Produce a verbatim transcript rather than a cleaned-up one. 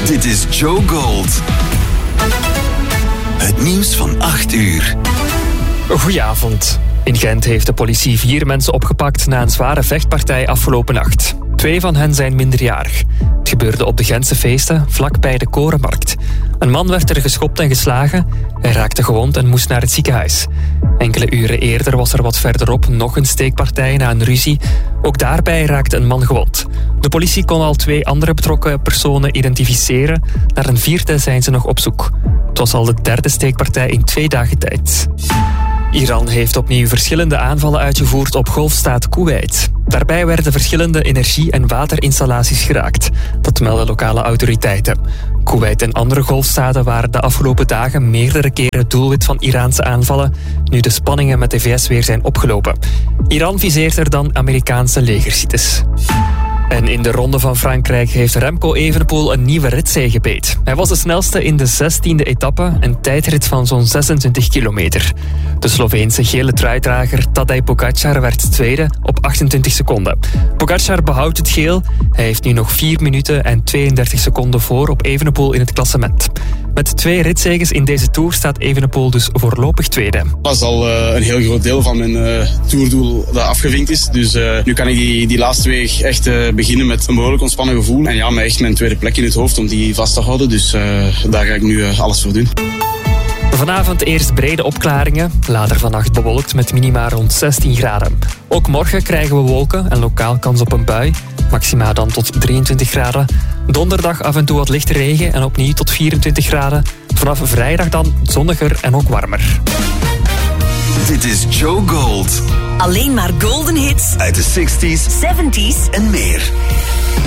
Dit is Joe Gold. Het nieuws van acht uur. Goedenavond. In Gent heeft de politie vier mensen opgepakt na een zware vechtpartij afgelopen nacht. Twee van hen zijn minderjarig. Het gebeurde op de Gentse feesten, vlakbij de Korenmarkt. Een man werd er geschopt en geslagen. Hij raakte gewond en moest naar het ziekenhuis. Enkele uren eerder was er wat verderop nog een steekpartij na een ruzie. Ook daarbij raakte een man gewond. De politie kon al twee andere betrokken personen identificeren. Naar een vierde zijn ze nog op zoek. Het was al de derde steekpartij in twee dagen tijd. Iran heeft opnieuw verschillende aanvallen uitgevoerd op golfstaat Koeweit. Daarbij werden verschillende energie- en waterinstallaties geraakt. Dat melden lokale autoriteiten. Koeweit en andere golfstaten waren de afgelopen dagen meerdere keren doelwit van Iraanse aanvallen, nu de spanningen met de V S weer zijn opgelopen. Iran viseert er dan Amerikaanse legersites. En in de Ronde van Frankrijk heeft Remco Evenepoel een nieuwe ritzege beet. Hij was de snelste in de zestiende etappe, een tijdrit van zo'n zesentwintig kilometer. De Sloveense gele truidrager Tadej Pogačar werd tweede op achtentwintig seconden. Pogačar behoudt het geel. Hij heeft nu nog vier minuten en tweeëndertig seconden voor op Evenepoel in het klassement. Met twee ritzeges in deze Tour staat Evenepoel dus voorlopig tweede. Dat was al uh, een heel groot deel van mijn uh, toerdoel dat afgevinkt is. Dus uh, nu kan ik die, die laatste week echt uh, beginnen met een behoorlijk ontspannen gevoel. En ja, met echt mijn tweede plek in het hoofd om die vast te houden. Dus uh, daar ga ik nu uh, alles voor doen. Vanavond eerst brede opklaringen. Later vannacht bewolkt met minima rond zestien graden. Ook morgen krijgen we wolken en lokaal kans op een bui. Maxima dan tot drieëntwintig graden. Donderdag af en toe wat lichte regen en opnieuw tot vierentwintig graden. Vanaf vrijdag dan zonniger en ook warmer. Dit is Joe Gold. Alleen maar golden hits Uit de zestig's, zeventig's en meer.